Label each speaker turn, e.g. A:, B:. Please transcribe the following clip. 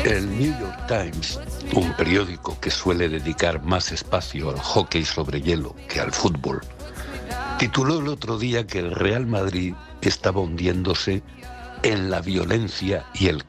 A: El New York Times, un periódico que suele dedicar más espacio al hockey sobre hielo que al fútbol, tituló el otro día que el Real Madrid estaba hundiéndose en la violencia y el